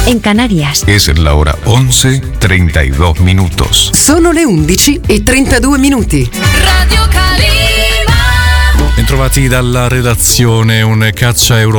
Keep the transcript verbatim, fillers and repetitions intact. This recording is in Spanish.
en Canarias. Es la hora once treinta y dos minutos. Sono le undici e trentadue minuti. Radio Calima. Bentrovati dalla redazione. Un caccia europeo